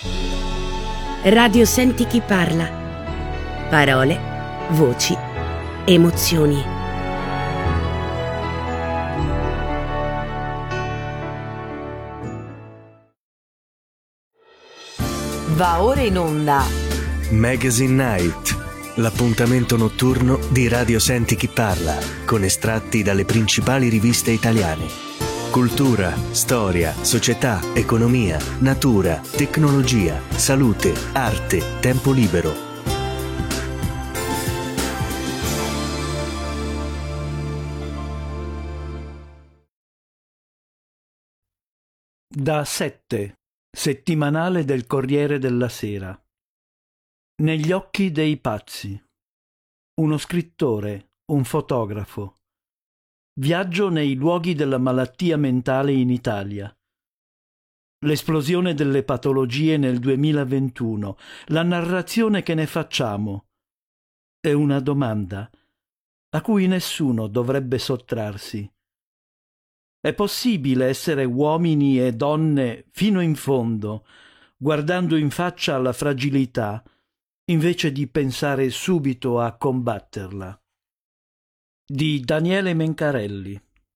Radio Senti chi parla. Parole, voci, emozioni. Va ora in onda Magazine Night, l'appuntamento notturno di Radio Senti chi parla, con estratti dalle principali riviste italiane. Cultura, storia, società, economia, natura, tecnologia, salute, arte, tempo libero. Da 7, settimanale del Corriere della Sera. Negli occhi dei pazzi. Uno scrittore, un fotografo. Viaggio nei luoghi della malattia mentale in Italia. L'esplosione delle patologie nel 2021. La narrazione che ne facciamo. È una domanda a cui nessuno dovrebbe sottrarsi. È possibile essere uomini e donne fino in fondo, guardando in faccia alla fragilità, invece di pensare subito a combatterla? Di Daniele Mencarelli.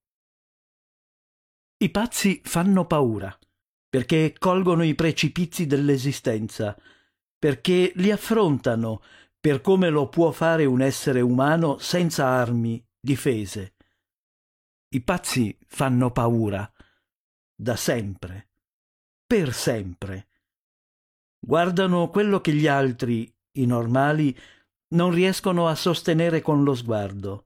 I pazzi fanno paura, perché colgono i precipizi dell'esistenza, perché li affrontano per come lo può fare un essere umano senza armi, difese. I pazzi fanno paura, da sempre, per sempre. Guardano quello che gli altri, i normali, non riescono a sostenere con lo sguardo.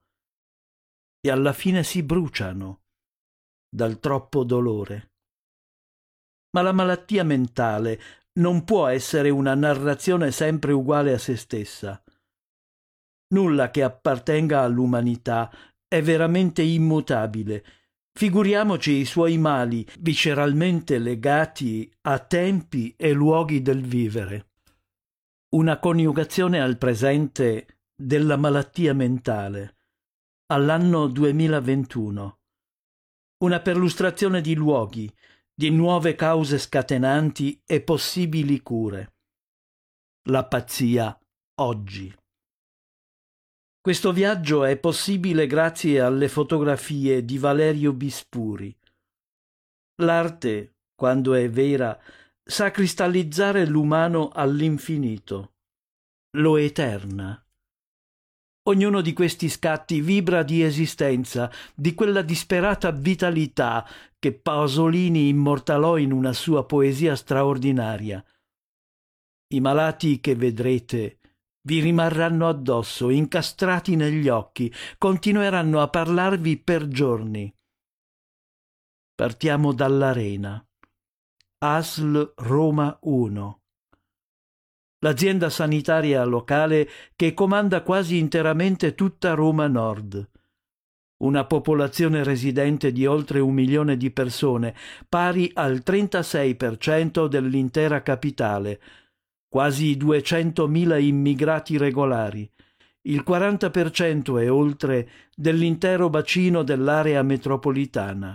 E alla fine si bruciano dal troppo dolore. Ma la malattia mentale non può essere una narrazione sempre uguale a se stessa. Nulla che appartenga all'umanità è veramente immutabile. Figuriamoci i suoi mali visceralmente legati a tempi e luoghi del vivere. Una coniugazione al presente della malattia mentale. All'anno 2021. Una perlustrazione di luoghi, di nuove cause scatenanti e possibili cure. La pazzia oggi. Questo viaggio è possibile grazie alle fotografie di Valerio Bispuri. L'arte, quando è vera, sa cristallizzare l'umano all'infinito. Lo eterna. Ognuno di questi scatti vibra di esistenza, di quella disperata vitalità che Pasolini immortalò in una sua poesia straordinaria. I malati che vedrete vi rimarranno addosso, incastrati negli occhi, continueranno a parlarvi per giorni. Partiamo dall'Arena. ASL Roma 1. L'azienda sanitaria locale che comanda quasi interamente tutta Roma Nord. Una popolazione residente di oltre 1 milione di persone, pari al 36% dell'intera capitale, quasi 200.000 immigrati regolari, il 40% e oltre dell'intero bacino dell'area metropolitana.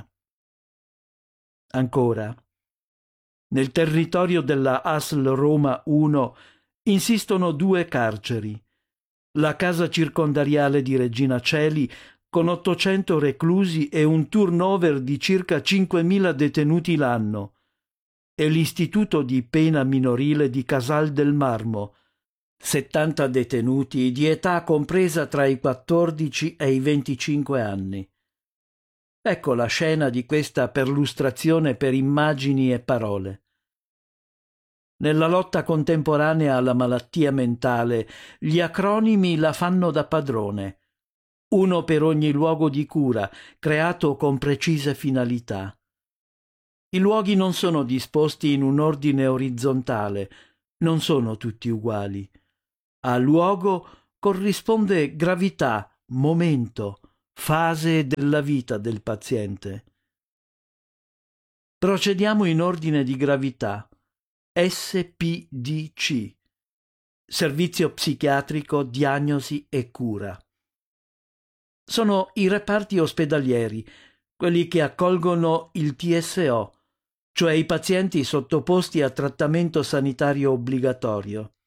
Ancora, nel territorio della ASL Roma 1 insistono 2 carceri, la casa circondariale di Regina Coeli con 800 reclusi e un turnover di circa 5.000 detenuti l'anno, e l'istituto di pena minorile di Casal del Marmo, 70 detenuti di età compresa tra i 14 e i 25 anni. Ecco la scena di questa perlustrazione per immagini e parole. Nella lotta contemporanea alla malattia mentale, gli acronimi la fanno da padrone. Uno per ogni luogo di cura, creato con precise finalità. I luoghi non sono disposti in un ordine orizzontale, non sono tutti uguali. A luogo corrisponde gravità, momento, fase della vita del paziente. Procediamo in ordine di gravità. SPDC, Servizio Psichiatrico, Diagnosi e Cura. Sono i reparti ospedalieri, quelli che accolgono il TSO, cioè i pazienti sottoposti a trattamento sanitario obbligatorio.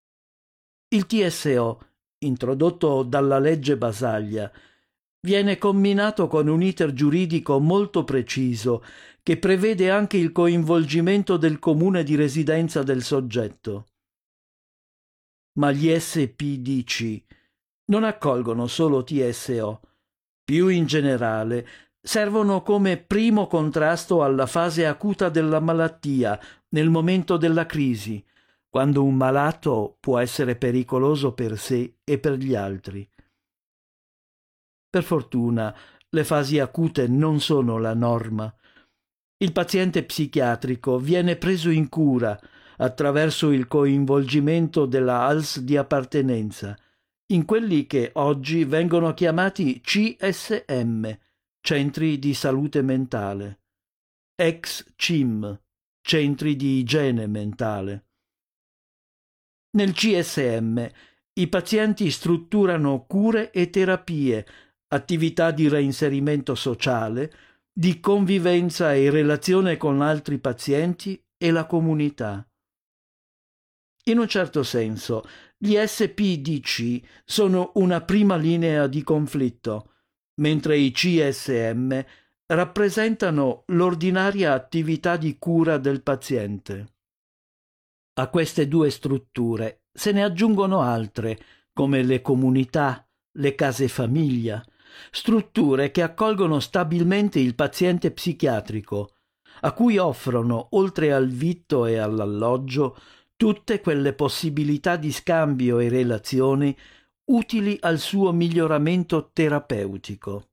Il TSO, introdotto dalla legge Basaglia, viene comminato con un iter giuridico molto preciso che prevede anche il coinvolgimento del comune di residenza del soggetto. Ma gli SPDC non accolgono solo TSO. Più in generale, servono come primo contrasto alla fase acuta della malattia nel momento della crisi, quando un malato può essere pericoloso per sé e per gli altri. Per fortuna, le fasi acute non sono la norma. Il paziente psichiatrico viene preso in cura attraverso il coinvolgimento della ALS di appartenenza, in quelli che oggi vengono chiamati CSM, Centri di Salute Mentale, ex CIM, Centri di Igiene Mentale. Nel CSM i pazienti strutturano cure e terapie, attività di reinserimento sociale, di convivenza e relazione con altri pazienti e la comunità. In un certo senso, gli SPDC sono una prima linea di conflitto, mentre i CSM rappresentano l'ordinaria attività di cura del paziente. A queste due strutture se ne aggiungono altre, come le comunità, le case famiglia, strutture che accolgono stabilmente il paziente psichiatrico, a cui offrono, oltre al vitto e all'alloggio, tutte quelle possibilità di scambio e relazioni utili al suo miglioramento terapeutico.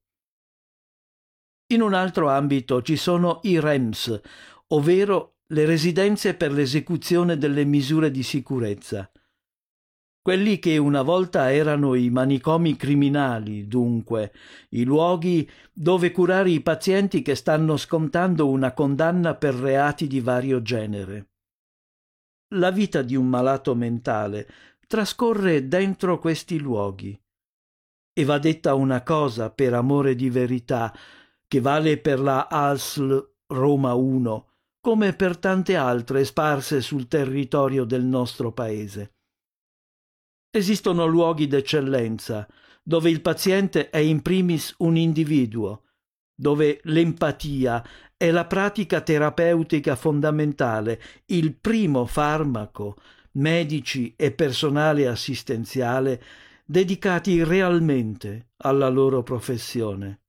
In un altro ambito ci sono i REMS, ovvero le residenze per l'esecuzione delle misure di sicurezza. Quelli che una volta erano i manicomi criminali, dunque, i luoghi dove curare i pazienti che stanno scontando una condanna per reati di vario genere. La vita di un malato mentale trascorre dentro questi luoghi. E va detta una cosa, per amore di verità, che vale per la ASL Roma 1, come per tante altre sparse sul territorio del nostro paese. Esistono luoghi d'eccellenza, dove il paziente è in primis un individuo, dove l'empatia è la pratica terapeutica fondamentale, il primo farmaco, medici e personale assistenziale dedicati realmente alla loro professione.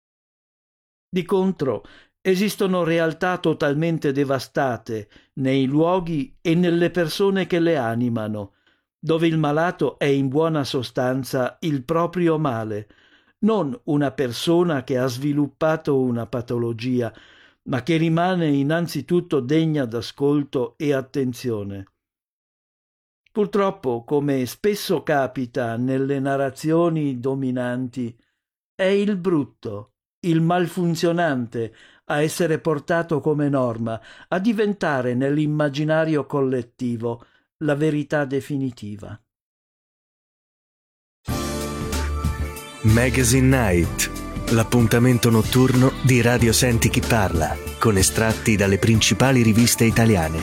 Di contro, esistono realtà totalmente devastate nei luoghi e nelle persone che le animano, dove il malato è in buona sostanza il proprio male, non una persona che ha sviluppato una patologia, ma che rimane innanzitutto degna d'ascolto e attenzione. Purtroppo, come spesso capita nelle narrazioni dominanti, è il brutto, il malfunzionante a essere portato come norma, a diventare nell'immaginario collettivo la verità definitiva. Magazine Night, l'appuntamento notturno di Radio Senti Chi Parla, con estratti dalle principali riviste italiane.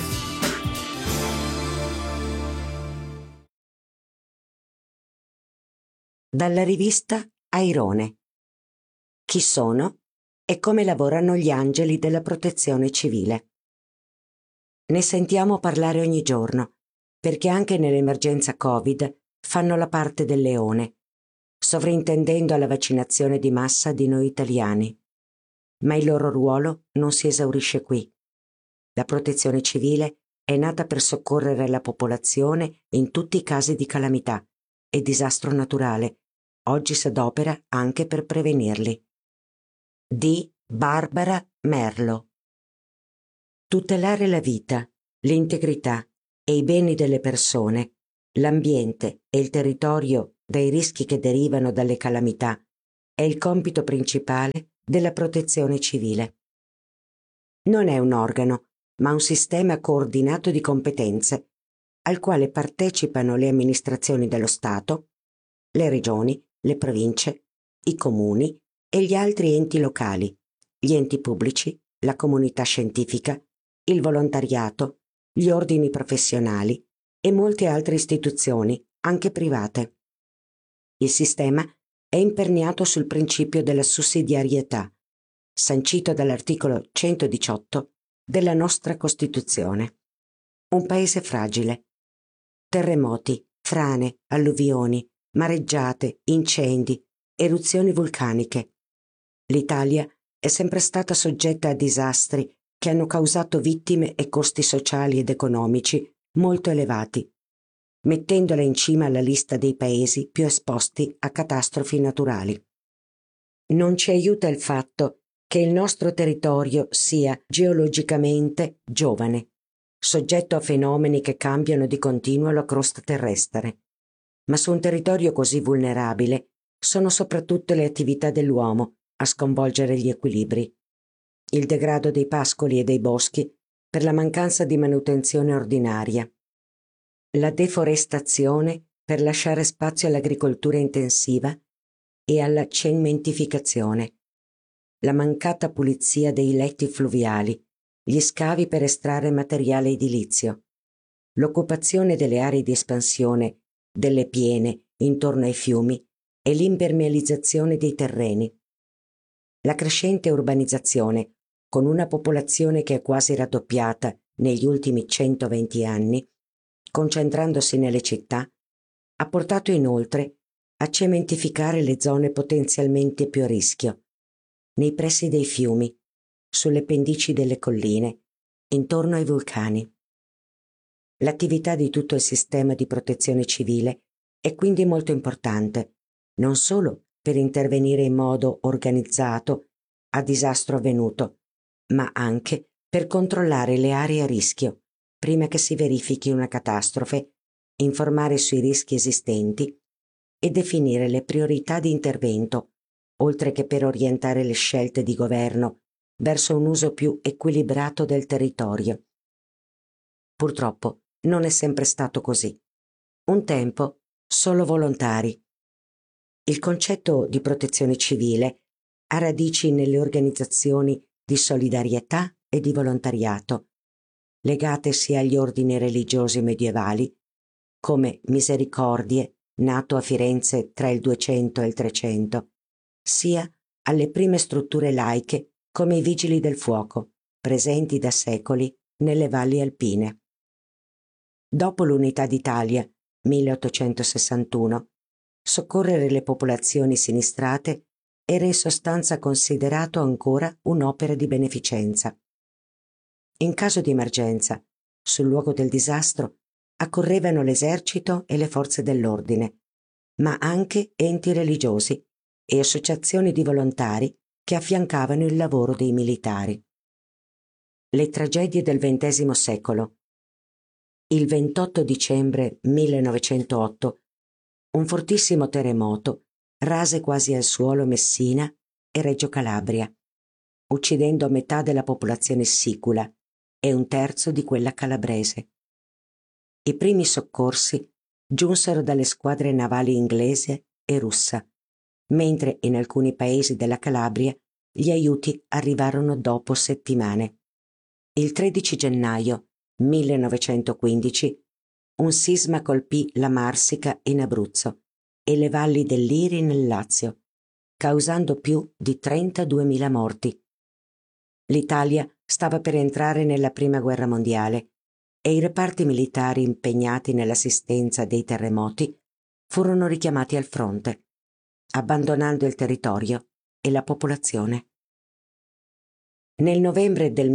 Dalla rivista Airone. Chi sono e come lavorano gli angeli della protezione civile. Ne sentiamo parlare ogni giorno, perché anche nell'emergenza Covid fanno la parte del leone, sovrintendendo alla vaccinazione di massa di noi italiani. Ma il loro ruolo non si esaurisce qui. La protezione civile è nata per soccorrere la popolazione in tutti i casi di calamità e disastro naturale. Oggi si adopera anche per prevenirli. Di Barbara Merlo. Tutelare la vita, l'integrità e i beni delle persone, l'ambiente e il territorio dai rischi che derivano dalle calamità è il compito principale della protezione civile. Non è un organo, ma un sistema coordinato di competenze, al quale partecipano le amministrazioni dello Stato, le regioni, le province, i comuni e gli altri enti locali, gli enti pubblici, la comunità scientifica, il volontariato, gli ordini professionali e molte altre istituzioni, anche private. Il sistema è imperniato sul principio della sussidiarietà, sancito dall'articolo 118 della nostra Costituzione. Un paese fragile. Terremoti, frane, alluvioni, mareggiate, incendi, eruzioni vulcaniche. L'Italia è sempre stata soggetta a disastri che hanno causato vittime e costi sociali ed economici molto elevati, mettendola in cima alla lista dei paesi più esposti a catastrofi naturali. Non ci aiuta il fatto che il nostro territorio sia geologicamente giovane, soggetto a fenomeni che cambiano di continuo la crosta terrestre. Ma su un territorio così vulnerabile sono soprattutto le attività dell'uomo a sconvolgere gli equilibri. Il degrado dei pascoli e dei boschi per la mancanza di manutenzione ordinaria, la deforestazione per lasciare spazio all'agricoltura intensiva e alla cementificazione, la mancata pulizia dei letti fluviali, gli scavi per estrarre materiale edilizio, l'occupazione delle aree di espansione delle piene intorno ai fiumi e l'impermeabilizzazione dei terreni. La crescente urbanizzazione, con una popolazione che è quasi raddoppiata negli ultimi 120 anni, concentrandosi nelle città, ha portato inoltre a cementificare le zone potenzialmente più a rischio, nei pressi dei fiumi, sulle pendici delle colline, intorno ai vulcani. L'attività di tutto il sistema di protezione civile è quindi molto importante, non solo per intervenire in modo organizzato a disastro avvenuto, ma anche per controllare le aree a rischio prima che si verifichi una catastrofe, informare sui rischi esistenti e definire le priorità di intervento, oltre che per orientare le scelte di governo verso un uso più equilibrato del territorio. Purtroppo non è sempre stato così. Un tempo solo volontari. Il concetto di protezione civile ha radici nelle organizzazioni di solidarietà e di volontariato, legate sia agli ordini religiosi medievali, come Misericordie, nato a Firenze tra il 200 e il 300, sia alle prime strutture laiche come i Vigili del Fuoco, presenti da secoli nelle valli alpine. Dopo l'Unità d'Italia, 1861, soccorrere le popolazioni sinistrate era in sostanza considerato ancora un'opera di beneficenza. In caso di emergenza, sul luogo del disastro accorrevano l'esercito e le forze dell'ordine, ma anche enti religiosi e associazioni di volontari che affiancavano il lavoro dei militari. Le tragedie del XX secolo. Il 28 dicembre 1908 un fortissimo terremoto rase quasi al suolo Messina e Reggio Calabria, uccidendo metà della popolazione sicula e un terzo di quella calabrese. I primi soccorsi giunsero dalle squadre navali inglese e russa, mentre in alcuni paesi della Calabria gli aiuti arrivarono dopo settimane. Il 13 gennaio 1915 un sisma colpì la Marsica in Abruzzo e le valli del Liri nel Lazio, causando più di 32.000 morti. L'Italia stava per entrare nella Prima Guerra Mondiale e i reparti militari impegnati nell'assistenza dei terremoti furono richiamati al fronte, abbandonando il territorio e la popolazione. Nel novembre del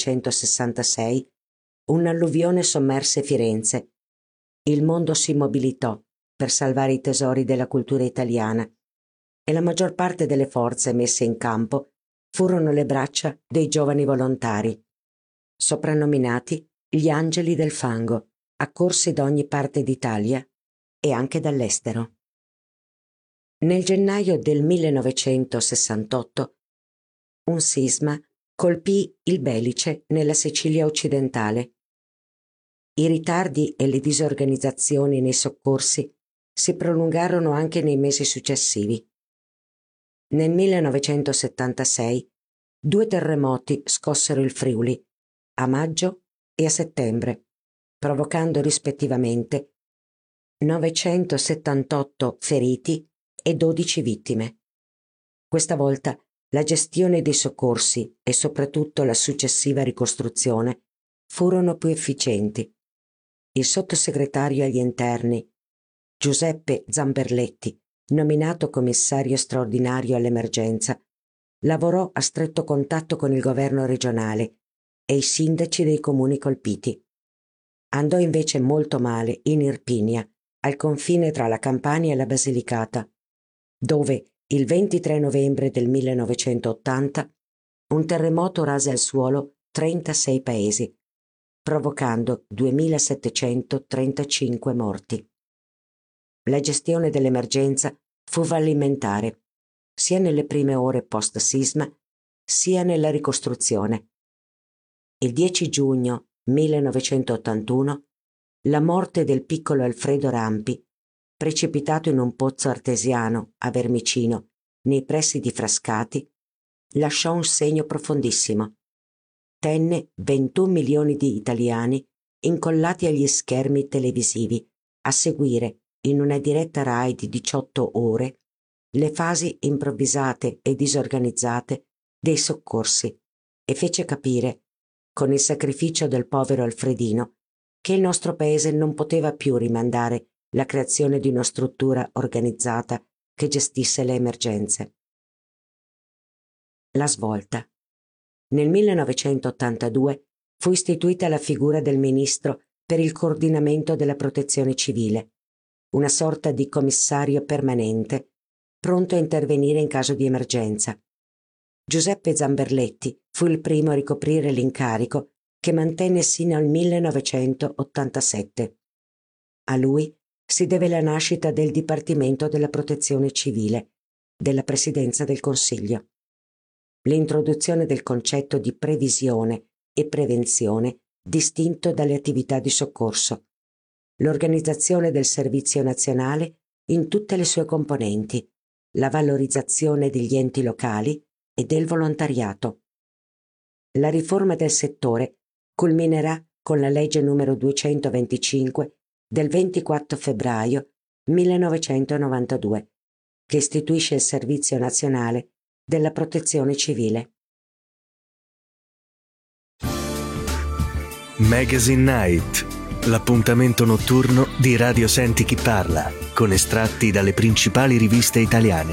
1966 un'alluvione sommerse Firenze. Il mondo si mobilitò per salvare i tesori della cultura italiana e la maggior parte delle forze messe in campo furono le braccia dei giovani volontari, soprannominati gli Angeli del Fango, accorsi da ogni parte d'Italia e anche dall'estero. Nel gennaio del 1968 un sisma colpì il Belice nella Sicilia occidentale. I ritardi e le disorganizzazioni nei soccorsi si prolungarono anche nei mesi successivi. Nel 1976 2 terremoti scossero il Friuli a maggio e a settembre, provocando rispettivamente 978 feriti e 12 vittime. Questa volta la gestione dei soccorsi e soprattutto la successiva ricostruzione furono più efficienti. Il sottosegretario agli interni, Giuseppe Zamberletti, nominato commissario straordinario all'emergenza, lavorò a stretto contatto con il governo regionale e i sindaci dei comuni colpiti. Andò invece molto male in Irpinia, al confine tra la Campania e la Basilicata, dove il 23 novembre del 1980 un terremoto rase al suolo 36 paesi, provocando 2735 morti. La gestione dell'emergenza fu fallimentare, sia nelle prime ore post-sisma, sia nella ricostruzione. Il 10 giugno 1981, la morte del piccolo Alfredo Rampi, precipitato in un pozzo artesiano a Vermicino, nei pressi di Frascati, lasciò un segno profondissimo. Tenne 21 milioni di italiani incollati agli schermi televisivi a seguire, in una diretta Rai di 18 ore, le fasi improvvisate e disorganizzate dei soccorsi e fece capire, con il sacrificio del povero Alfredino, che il nostro paese non poteva più rimandare la creazione di una struttura organizzata che gestisse le emergenze. La svolta. Nel 1982 fu istituita la figura del Ministro per il coordinamento della Protezione Civile, una sorta di commissario permanente, pronto a intervenire in caso di emergenza. Giuseppe Zamberletti fu il primo a ricoprire l'incarico, che mantenne sino al 1987. A lui si deve la nascita del Dipartimento della Protezione Civile della Presidenza del Consiglio, l'introduzione del concetto di previsione e prevenzione distinto dalle attività di soccorso, l'organizzazione del Servizio Nazionale in tutte le sue componenti, la valorizzazione degli enti locali e del volontariato. La riforma del settore culminerà con la legge numero 225 del 24 febbraio 1992, che istituisce il Servizio Nazionale della Protezione Civile. Magazine Night, l'appuntamento notturno di Radio Senti Chi Parla, con estratti dalle principali riviste italiane.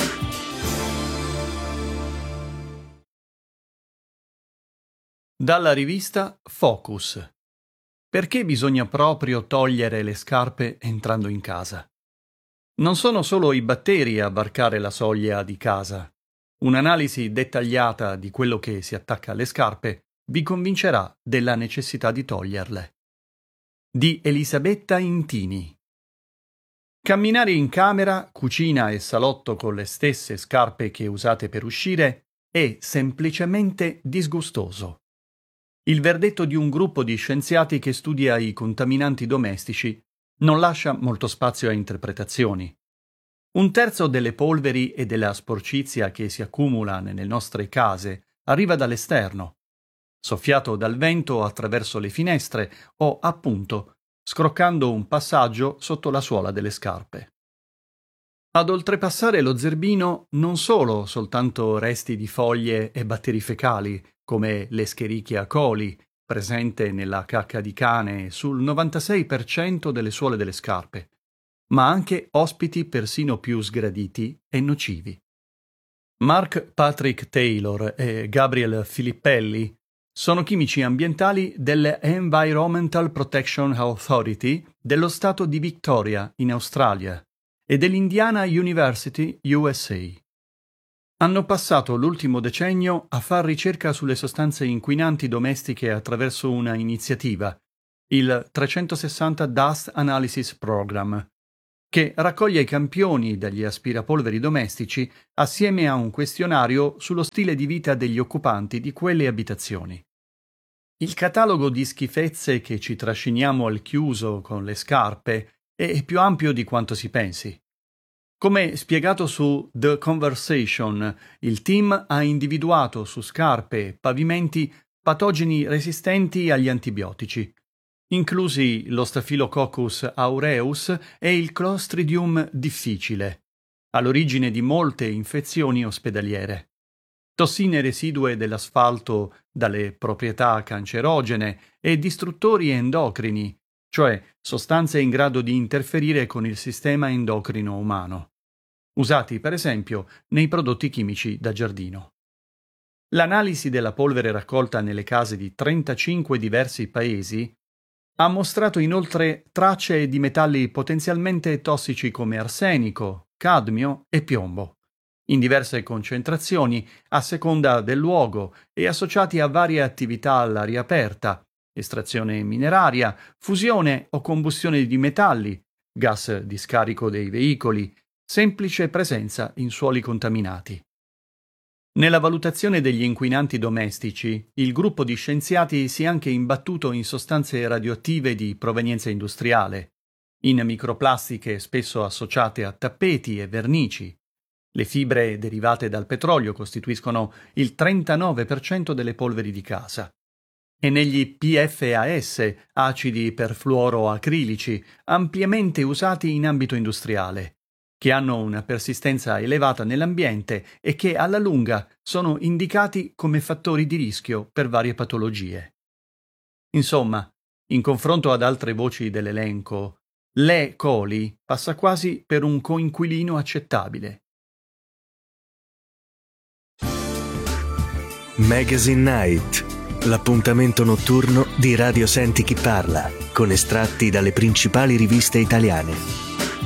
Dalla rivista Focus. Perché bisogna proprio togliere le scarpe entrando in casa? Non sono solo i batteri a varcare la soglia di casa. Un'analisi dettagliata di quello che si attacca alle scarpe vi convincerà della necessità di toglierle. Di Elisabetta Intini. Camminare in camera, cucina e salotto con le stesse scarpe che usate per uscire è semplicemente disgustoso. Il verdetto di un gruppo di scienziati che studia i contaminanti domestici non lascia molto spazio a interpretazioni. 1/3 delle polveri e della sporcizia che si accumula nelle nostre case arriva dall'esterno, soffiato dal vento attraverso le finestre o, appunto, scroccando un passaggio sotto la suola delle scarpe. Ad oltrepassare lo zerbino non solo soltanto resti di foglie e batteri fecali, come l'Escherichia coli, presente nella cacca di cane sul 96% delle suole delle scarpe, ma anche ospiti persino più sgraditi e nocivi. Mark Patrick Taylor e Gabriel Filippelli sono chimici ambientali dell'Environmental Protection Authority dello stato di Victoria, in Australia, e dell'Indiana University, USA. Hanno passato l'ultimo decennio a far ricerca sulle sostanze inquinanti domestiche attraverso una iniziativa, il 360 Dust Analysis Program, che raccoglie i campioni degli aspirapolveri domestici assieme a un questionario sullo stile di vita degli occupanti di quelle abitazioni. Il catalogo di schifezze che ci trasciniamo al chiuso con le scarpe è più ampio di quanto si pensi. Come spiegato su The Conversation, il team ha individuato su scarpe e pavimenti patogeni resistenti agli antibiotici, inclusi lo Staphylococcus aureus e il Clostridium difficile, all'origine di molte infezioni ospedaliere. Tossine residue dell'asfalto dalle proprietà cancerogene e distruttori endocrini, cioè sostanze in grado di interferire con il sistema endocrino umano, usati per esempio nei prodotti chimici da giardino. L'analisi della polvere raccolta nelle case di 35 diversi paesi ha mostrato inoltre tracce di metalli potenzialmente tossici come arsenico, cadmio e piombo, in diverse concentrazioni a seconda del luogo e associati a varie attività all'aria aperta, estrazione mineraria, fusione o combustione di metalli, gas di scarico dei veicoli, semplice presenza in suoli contaminati. Nella valutazione degli inquinanti domestici, il gruppo di scienziati si è anche imbattuto in sostanze radioattive di provenienza industriale, in microplastiche spesso associate a tappeti e vernici. Le fibre derivate dal petrolio costituiscono il 39% delle polveri di casa. E negli PFAS, acidi perfluoroacrilici, ampiamente usati in ambito industriale, che hanno una persistenza elevata nell'ambiente e che alla lunga sono indicati come fattori di rischio per varie patologie. Insomma, in confronto ad altre voci dell'elenco, l'E. coli passa quasi per un coinquilino accettabile. Magazine Night, l'appuntamento notturno di Radio Senti Chi Parla, con estratti dalle principali riviste italiane.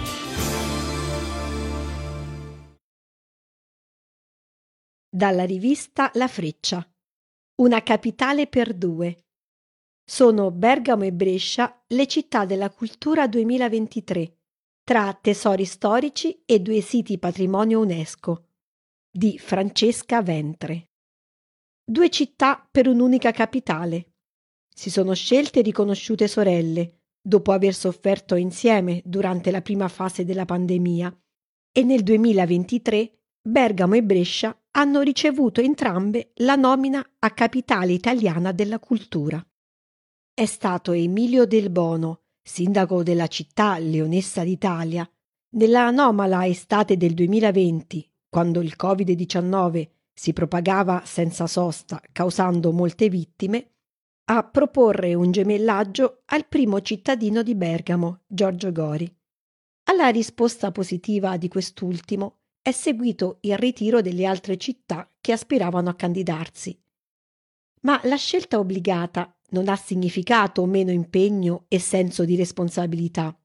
Dalla rivista La Freccia. Una capitale per due. Sono Bergamo e Brescia le città della cultura 2023, tra tesori storici e 2 siti patrimonio UNESCO, di Francesca Ventre. 2 città per un'unica capitale. Si sono scelte e riconosciute sorelle, dopo aver sofferto insieme durante la prima fase della pandemia, e nel 2023 Bergamo e Brescia hanno ricevuto entrambe la nomina a capitale italiana della cultura. È stato Emilio Del Bono, sindaco della città leonessa d'Italia, nella anomala estate del 2020, quando il Covid-19 si propagava senza sosta, causando molte vittime, a proporre un gemellaggio al primo cittadino di Bergamo, Giorgio Gori. Alla risposta positiva di quest'ultimo è seguito il ritiro delle altre città che aspiravano a candidarsi. Ma la scelta obbligata non ha significato meno impegno e senso di responsabilità,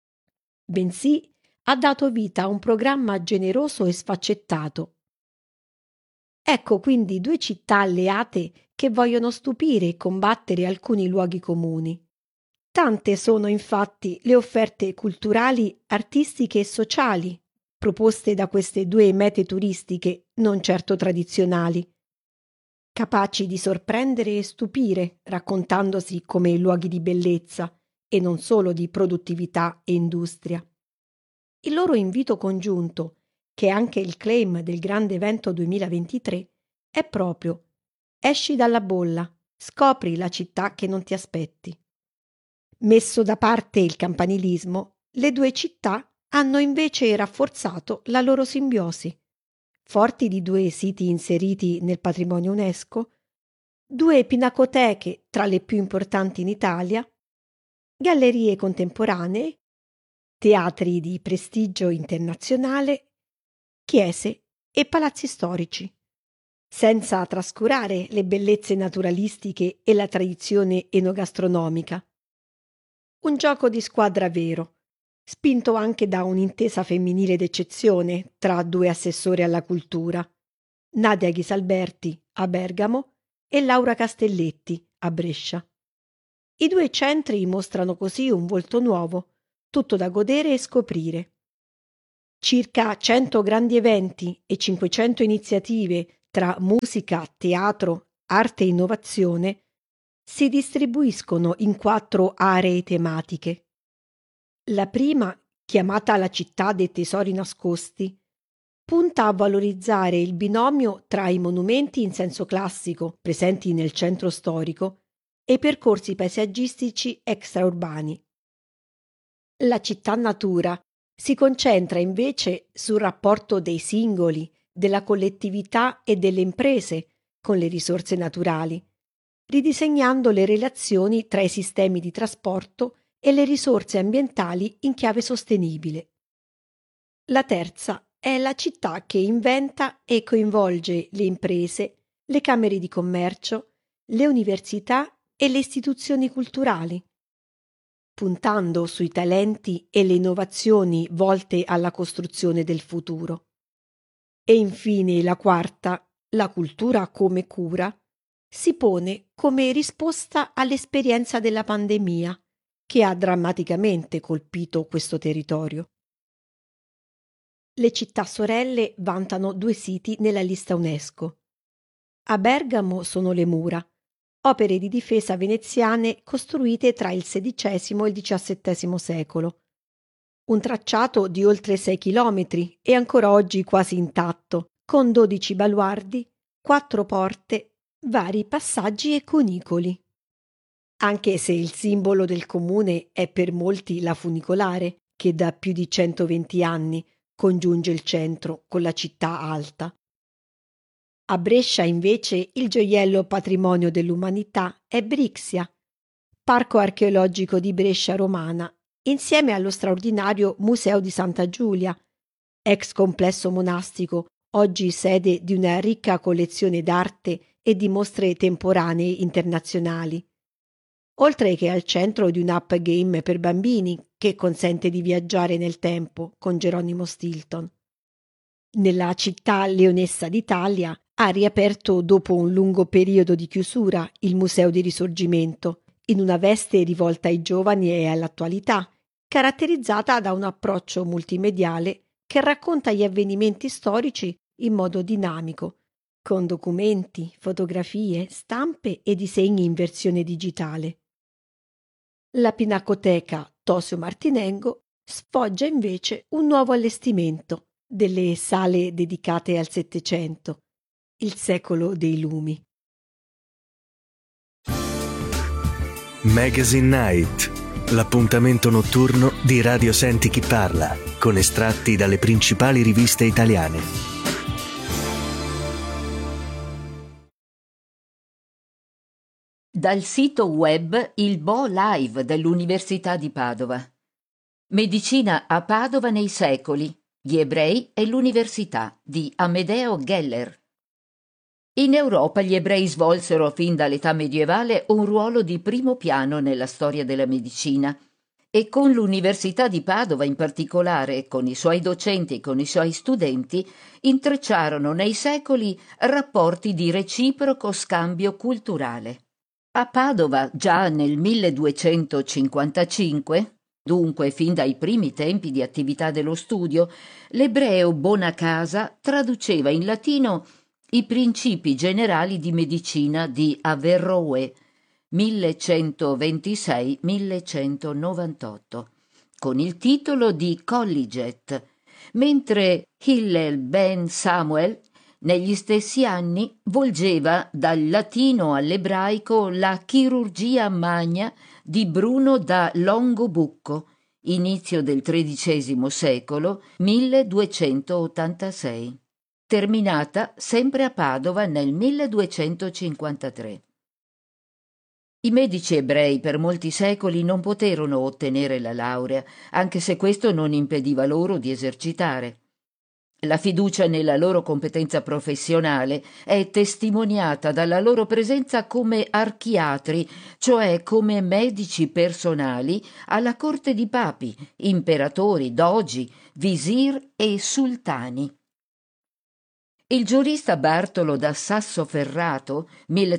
bensì ha dato vita a un programma generoso e sfaccettato. Ecco quindi 2 città alleate che vogliono stupire e combattere alcuni luoghi comuni. Tante sono infatti le offerte culturali, artistiche e sociali proposte da queste 2 mete turistiche non certo tradizionali, capaci di sorprendere e stupire, raccontandosi come luoghi di bellezza e non solo di produttività e industria. Il loro invito congiunto, che è anche il claim del grande evento 2023, è proprio: esci dalla bolla, scopri la città che non ti aspetti. Messo da parte il campanilismo, le 2 città hanno invece rafforzato la loro simbiosi, forti di 2 siti inseriti nel patrimonio UNESCO, 2 pinacoteche tra le più importanti in Italia, gallerie contemporanee, teatri di prestigio internazionale, chiese e palazzi storici, senza trascurare le bellezze naturalistiche e la tradizione enogastronomica. Un gioco di squadra vero, spinto anche da un'intesa femminile d'eccezione tra 2 assessori alla cultura, Nadia Ghisalberti a Bergamo e Laura Castelletti a Brescia. I 2 centri mostrano così un volto nuovo, tutto da godere e scoprire. Circa 100 grandi eventi e 500 iniziative tra musica, teatro, arte e innovazione si distribuiscono in 4 aree tematiche. La prima, chiamata la città dei tesori nascosti, punta a valorizzare il binomio tra i monumenti in senso classico presenti nel centro storico e i percorsi paesaggistici extraurbani. La città natura si concentra invece sul rapporto dei singoli, della collettività e delle imprese con le risorse naturali, ridisegnando le relazioni tra i sistemi di trasporto e le risorse ambientali in chiave sostenibile. La terza è la città che inventa e coinvolge le imprese, le camere di commercio, le università e le istituzioni culturali, puntando sui talenti e le innovazioni volte alla costruzione del futuro. E infine la quarta, la cultura come cura, si pone come risposta all'esperienza della pandemia, che ha drammaticamente colpito questo territorio. Le città sorelle vantano 2 siti nella lista UNESCO. A Bergamo sono le mura, opere di difesa veneziane costruite tra il XVI e il XVII secolo. Un tracciato di oltre 6 chilometri e ancora oggi quasi intatto, con 12 baluardi, 4 porte, vari passaggi e cunicoli. Anche se il simbolo del comune è per molti la funicolare, che da più di 120 anni congiunge il centro con la città alta. A Brescia invece il gioiello patrimonio dell'umanità è Brixia, parco archeologico di Brescia romana, insieme allo straordinario Museo di Santa Giulia, ex complesso monastico, oggi sede di una ricca collezione d'arte e di mostre temporanee internazionali, oltre che al centro di un'app game per bambini che consente di viaggiare nel tempo con Geronimo Stilton. Nella città leonessa d'Italia ha riaperto dopo un lungo periodo di chiusura il Museo di Risorgimento, in una veste rivolta ai giovani e all'attualità, caratterizzata da un approccio multimediale che racconta gli avvenimenti storici in modo dinamico, con documenti, fotografie, stampe e disegni in versione digitale. La Pinacoteca Tosio Martinengo sfoggia invece un nuovo allestimento delle sale dedicate al Settecento, il secolo dei lumi. Magazine Night, l'appuntamento notturno di Radio Senti Chi Parla, con estratti dalle principali riviste italiane. Dal sito web Il Bo Live dell'Università di Padova. Medicina a Padova nei secoli, gli ebrei e l'università di Amedeo Geller. In Europa gli ebrei svolsero fin dall'età medievale un ruolo di primo piano nella storia della medicina e con l'Università di Padova in particolare, con i suoi docenti e con i suoi studenti, intrecciarono nei secoli rapporti di reciproco scambio culturale. A Padova, già nel 1255, dunque fin dai primi tempi di attività dello studio, l'ebreo Bonacasa traduceva in latino i principi generali di medicina di Averroè, 1126-1198, con il titolo di Colliget, mentre Hillel ben Samuel negli stessi anni volgeva dal latino all'ebraico la chirurgia magna di Bruno da Longobucco, inizio del XIII secolo, 1286, terminata sempre a Padova nel 1253. I medici ebrei per molti secoli non poterono ottenere la laurea, anche se questo non impediva loro di esercitare. La fiducia nella loro competenza professionale è testimoniata dalla loro presenza come archiatri, cioè come medici personali, alla corte di papi, imperatori, dogi, visir e sultani. Il giurista Bartolo da Sassoferrato,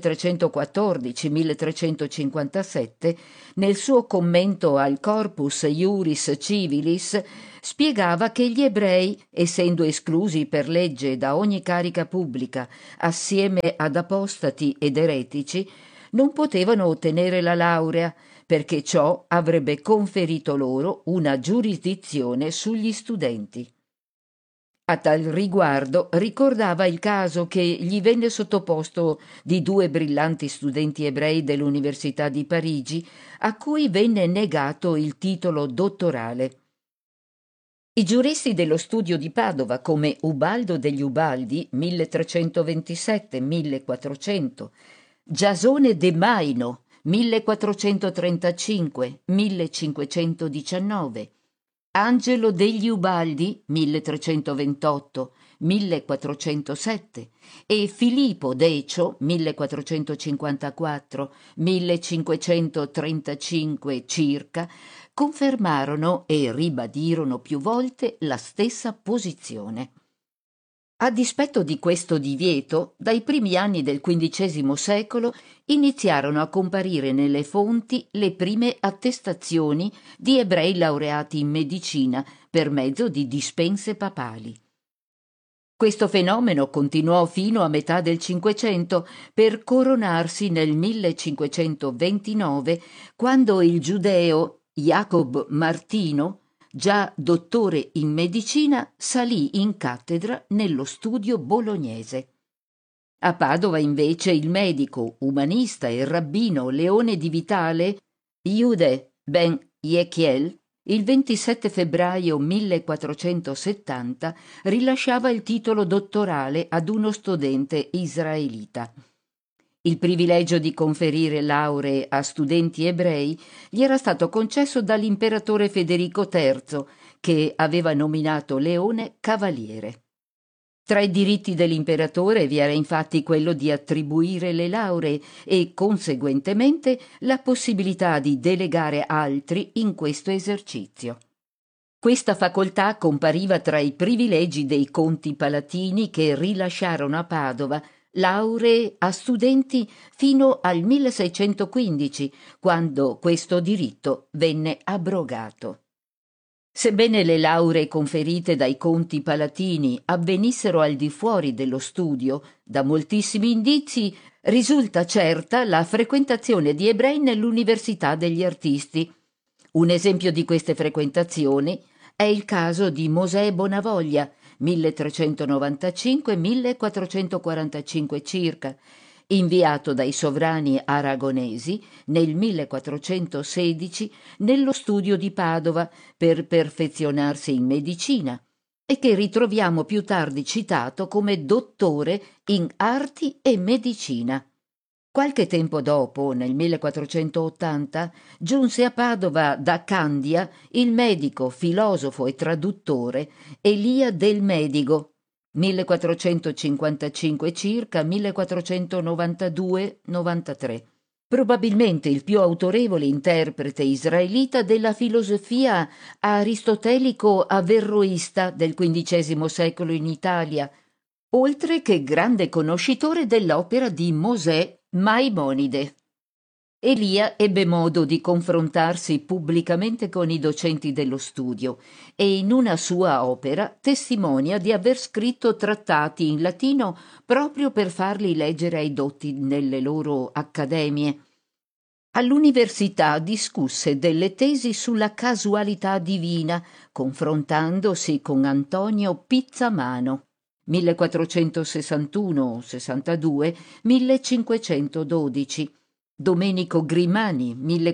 1314-1357, nel suo commento al Corpus Iuris Civilis, spiegava che gli ebrei, essendo esclusi per legge da ogni carica pubblica, assieme ad apostati ed eretici, non potevano ottenere la laurea, perché ciò avrebbe conferito loro una giurisdizione sugli studenti. A tal riguardo ricordava il caso che gli venne sottoposto di 2 brillanti studenti ebrei dell'Università di Parigi, a cui venne negato il titolo dottorale. I giuristi dello studio di Padova, come Ubaldo degli Ubaldi, 1327-1400, Giasone de Maino, 1435-1519, Angelo degli Ubaldi, 1328-1407, e Filippo Decio, 1454-1535 circa, confermarono e ribadirono più volte la stessa posizione. A dispetto di questo divieto, dai primi anni del XV secolo iniziarono a comparire nelle fonti le prime attestazioni di ebrei laureati in medicina per mezzo di dispense papali. Questo fenomeno continuò fino a metà del Cinquecento per coronarsi nel 1529, quando il giudeo Jacob Martino, già dottore in medicina, salì in cattedra nello studio bolognese. A Padova invece il medico, umanista e rabbino Leone di Vitale, Iude ben Yechiel, il 27 febbraio 1470 rilasciava il titolo dottorale ad uno studente israelita. Il privilegio di conferire lauree a studenti ebrei gli era stato concesso dall'imperatore Federico III, che aveva nominato Leone cavaliere. Tra i diritti dell'imperatore vi era infatti quello di attribuire le lauree e, conseguentemente, la possibilità di delegare altri in questo esercizio. Questa facoltà compariva tra i privilegi dei conti palatini che rilasciarono a Padova lauree a studenti fino al 1615, quando questo diritto venne abrogato. Sebbene le lauree conferite dai conti palatini avvenissero al di fuori dello studio, da moltissimi indizi risulta certa la frequentazione di ebrei nell'Università degli Artisti. Un esempio di queste frequentazioni è il caso di Mosè Bonavoglia, 1395-1445 circa, inviato dai sovrani aragonesi nel 1416 nello studio di Padova per perfezionarsi in medicina e che ritroviamo più tardi citato come dottore in arti e medicina. Qualche tempo dopo, nel 1480, giunse a Padova da Candia il medico, filosofo e traduttore Elia del Medigo, 1455 circa 1492-93, probabilmente il più autorevole interprete israelita della filosofia aristotelico-averroista del XV secolo in Italia, oltre che grande conoscitore dell'opera di Mosè Maimonide. Elia ebbe modo di confrontarsi pubblicamente con i docenti dello studio e in una sua opera testimonia di aver scritto trattati in latino proprio per farli leggere ai dotti nelle loro accademie. All'università discusse delle tesi sulla casualità divina, confrontandosi con Antonio Pizzamano, 1461-62, 1512, Domenico Grimani,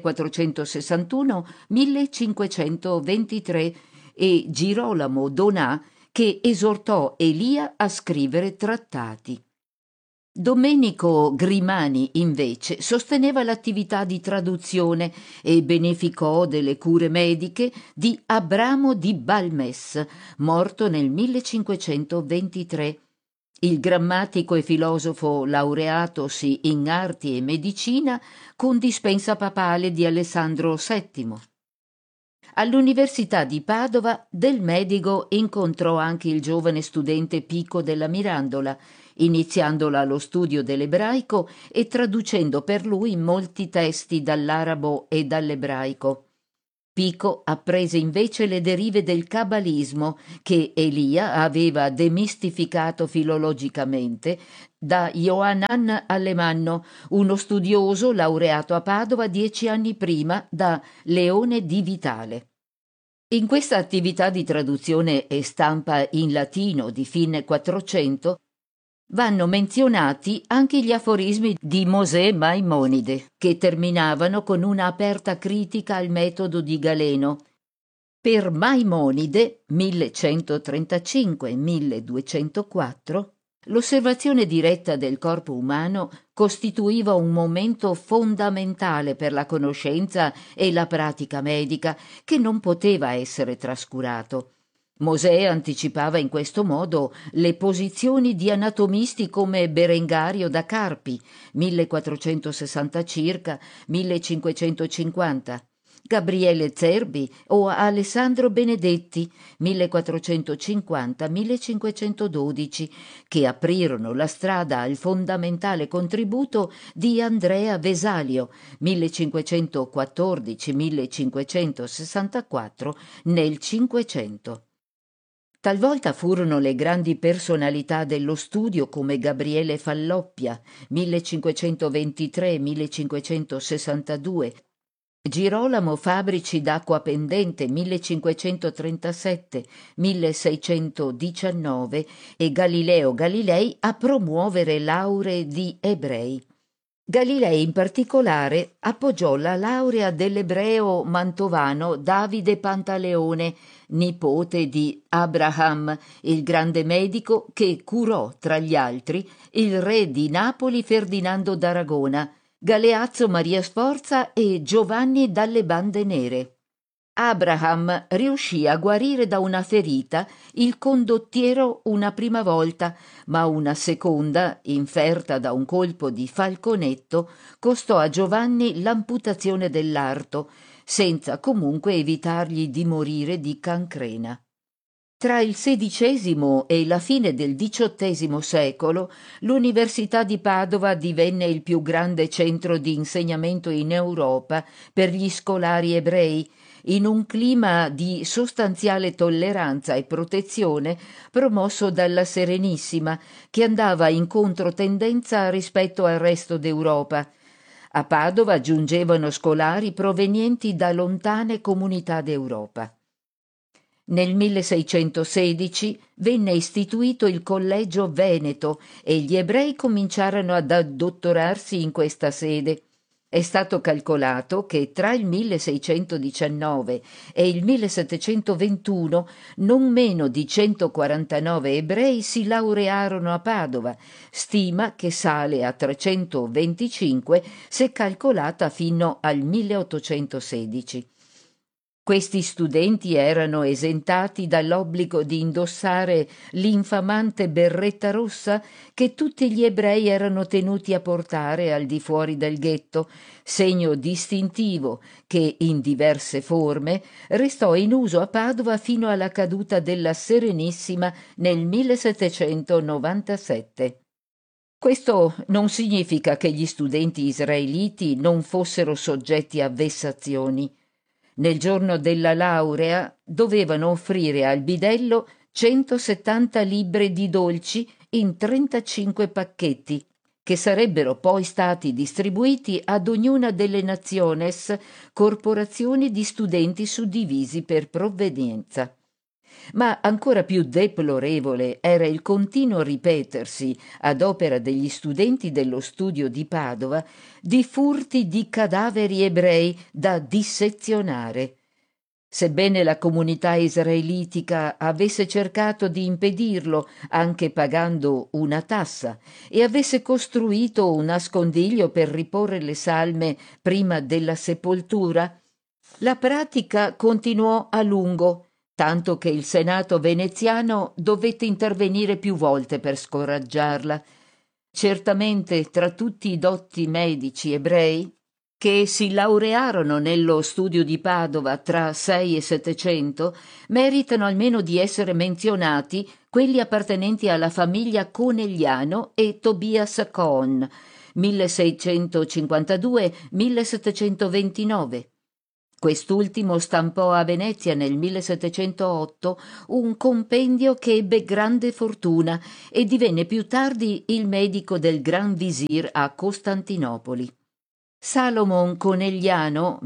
1461-1523 e Girolamo Donà, che esortò Elia a scrivere trattati. Domenico Grimani, invece, sosteneva l'attività di traduzione e beneficò delle cure mediche di Abramo di Balmes, morto nel 1523. Il grammatico e filosofo laureatosi in arti e medicina con dispensa papale di Alessandro VII. All'Università di Padova Del Medigo incontrò anche il giovane studente Pico della Mirandola, iniziandola allo studio dell'ebraico e traducendo per lui molti testi dall'arabo e dall'ebraico. Pico apprese invece le derive del cabalismo che Elia aveva demistificato filologicamente da Johanan Alemanno, uno studioso laureato a Padova 10 anni prima da Leone di Vitale. In questa attività di traduzione e stampa in latino di fine 400 vanno menzionati anche gli aforismi di Mosè Maimonide, che terminavano con una aperta critica al metodo di Galeno. Per Maimonide, 1135-1204, l'osservazione diretta del corpo umano costituiva un momento fondamentale per la conoscenza e la pratica medica che non poteva essere trascurato. Mosè anticipava in questo modo le posizioni di anatomisti come Berengario da Carpi, 1460 circa, 1550, Gabriele Zerbi o Alessandro Benedetti, 1450-1512, che aprirono la strada al fondamentale contributo di Andrea Vesalio, 1514-1564, nel Cinquecento. Talvolta furono le grandi personalità dello studio come Gabriele Falloppia, 1523-1562, Girolamo Fabrici d'Acqua Pendente 1537-1619 e Galileo Galilei a promuovere lauree di ebrei. Galilei in particolare appoggiò la laurea dell'ebreo mantovano Davide Pantaleone, nipote di Abraham, il grande medico che curò, tra gli altri, il re di Napoli Ferdinando d'Aragona, Galeazzo Maria Sforza e Giovanni dalle Bande Nere. Abraham riuscì a guarire da una ferita il condottiero una prima volta, ma una seconda, inferta da un colpo di falconetto, costò a Giovanni l'amputazione dell'arto, senza comunque evitargli di morire di cancrena. Tra il XVI e la fine del XVIII secolo, l'Università di Padova divenne il più grande centro di insegnamento in Europa per gli scolari ebrei, in un clima di sostanziale tolleranza e protezione promosso dalla Serenissima, che andava in controtendenza rispetto al resto d'Europa. A Padova giungevano scolari provenienti da lontane comunità d'Europa. Nel 1616 venne istituito il Collegio Veneto e gli ebrei cominciarono ad addottorarsi in questa sede. È stato calcolato che tra il 1619 e il 1721 non meno di 149 ebrei si laurearono a Padova, stima che sale a 325 se calcolata fino al 1816. Questi studenti erano esentati dall'obbligo di indossare l'infamante berretta rossa che tutti gli ebrei erano tenuti a portare al di fuori del ghetto, segno distintivo che, in diverse forme, restò in uso a Padova fino alla caduta della Serenissima nel 1797. Questo non significa che gli studenti israeliti non fossero soggetti a vessazioni. Nel giorno della laurea dovevano offrire al bidello 170 libbre di dolci in 35 pacchetti, che sarebbero poi stati distribuiti ad ognuna delle naciones, corporazioni di studenti suddivisi per provenienza. Ma ancora più deplorevole era il continuo ripetersi, ad opera degli studenti dello studio di Padova, di furti di cadaveri ebrei da dissezionare. Sebbene la comunità israelitica avesse cercato di impedirlo anche pagando una tassa e avesse costruito un nascondiglio per riporre le salme prima della sepoltura, la pratica continuò a lungo, tanto che il Senato veneziano dovette intervenire più volte per scoraggiarla. Certamente tra tutti i dotti medici ebrei che si laurearono nello studio di Padova tra 6 e 700, meritano almeno di essere menzionati quelli appartenenti alla famiglia Conegliano e Tobias Cohn, 1652-1729. Quest'ultimo stampò a Venezia nel 1708 un compendio che ebbe grande fortuna e divenne più tardi il medico del Gran Visir a Costantinopoli. Salomon Conegliano,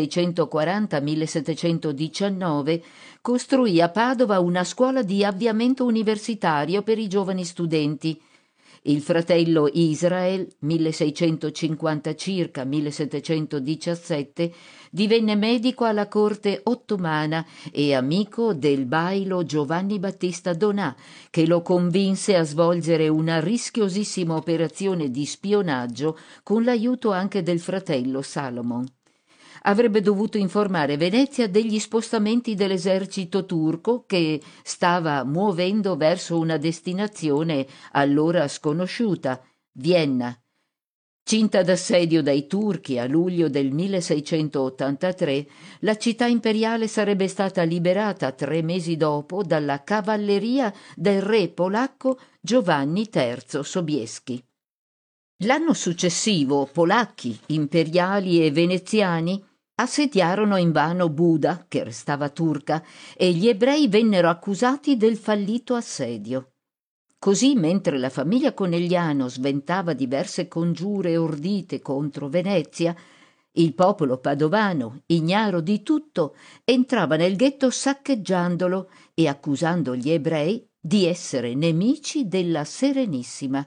1640-1719, costruì a Padova una scuola di avviamento universitario per i giovani studenti. Il fratello Israel, 1650 circa 1717, divenne medico alla corte ottomana e amico del bailo Giovanni Battista Donà, che lo convinse a svolgere una rischiosissima operazione di spionaggio con l'aiuto anche del fratello Salomon. Avrebbe dovuto informare Venezia degli spostamenti dell'esercito turco che stava muovendo verso una destinazione allora sconosciuta, Vienna. Cinta d'assedio dai turchi a luglio del 1683, la città imperiale sarebbe stata liberata 3 mesi dopo dalla cavalleria del re polacco Giovanni III Sobieski. L'anno successivo polacchi, imperiali e veneziani assediarono invano Buda, che restava turca, e gli ebrei vennero accusati del fallito assedio. Così, mentre la famiglia Conegliano sventava diverse congiure ordite contro Venezia, il popolo padovano, ignaro di tutto, entrava nel ghetto saccheggiandolo e accusando gli ebrei di essere nemici della Serenissima.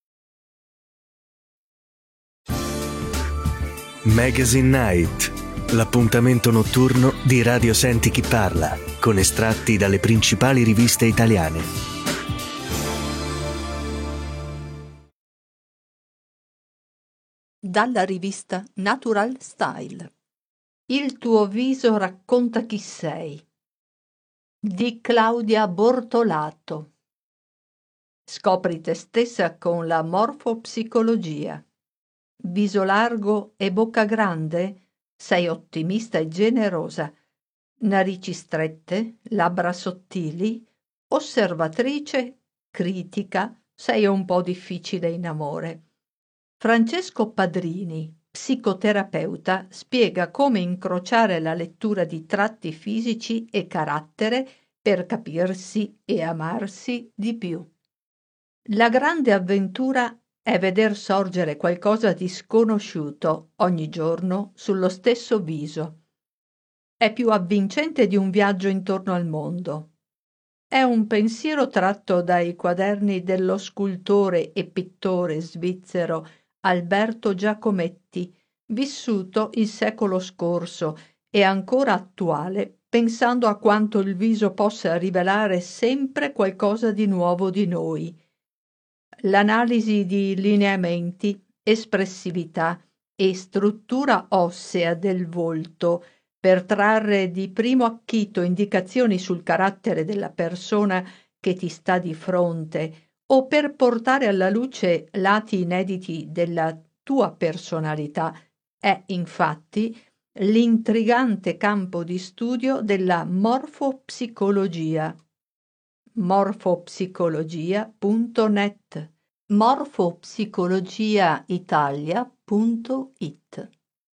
Magazine Night, l'appuntamento notturno di Radio Senti Chi Parla, con estratti dalle principali riviste italiane. Dalla rivista Natural Style. Il tuo viso racconta chi sei. Di Claudia Bortolato. Scopri te stessa con la morfopsicologia. Viso largo e bocca grande? Sei ottimista e generosa. Narici strette, labbra sottili, osservatrice, critica, sei un po' difficile in amore. Francesco Padrini, psicoterapeuta, spiega come incrociare la lettura di tratti fisici e carattere per capirsi e amarsi di più. La grande avventura è veder sorgere qualcosa di sconosciuto ogni giorno sullo stesso viso. È più avvincente di un viaggio intorno al mondo. È un pensiero tratto dai quaderni dello scultore e pittore svizzero Alberto Giacometti, vissuto il secolo scorso e ancora attuale, pensando a quanto il viso possa rivelare sempre qualcosa di nuovo di noi. L'analisi di lineamenti, espressività e struttura ossea del volto per trarre di primo acchito indicazioni sul carattere della persona che ti sta di fronte o per portare alla luce lati inediti della tua personalità è infatti l'intrigante campo di studio della morfopsicologia. morfopsicologia.net, morfopsicologiaitalia.it.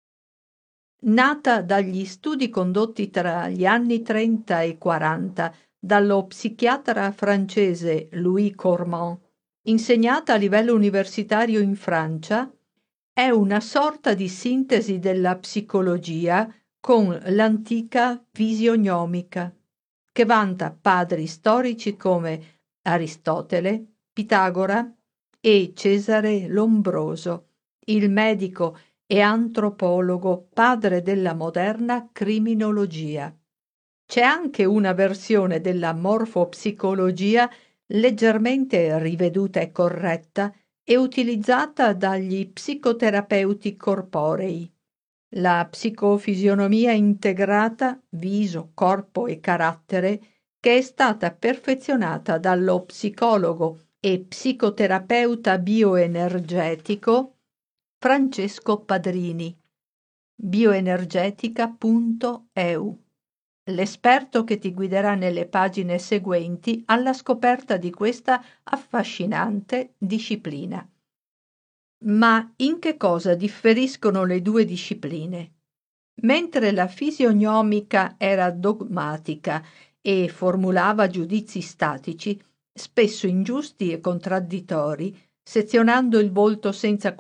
Nata dagli studi condotti tra gli anni 30 e 40 dallo psichiatra francese Louis Cormand, insegnata a livello universitario in Francia, è una sorta di sintesi della psicologia con l'antica fisionomica, che vanta padri storici come Aristotele, Pitagora e Cesare Lombroso, il medico e antropologo padre della moderna criminologia. C'è anche una versione della morfopsicologia leggermente riveduta e corretta e utilizzata dagli psicoterapeuti corporei. La psicofisionomia integrata, viso, corpo e carattere, che è stata perfezionata dallo psicologo e psicoterapeuta bioenergetico Francesco Padrini, bioenergetica.eu, l'esperto che ti guiderà nelle pagine seguenti alla scoperta di questa affascinante disciplina. Ma in che cosa differiscono le due discipline? Mentre la fisionomica era dogmatica e formulava giudizi statici, spesso ingiusti e contraddittori, sezionando il volto senza